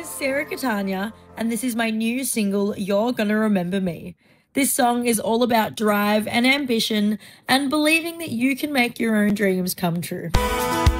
is Sarah Catania, and this is my new single, You're Gonna Remember Me. This song is all about drive and ambition and believing that you can make your own dreams come true.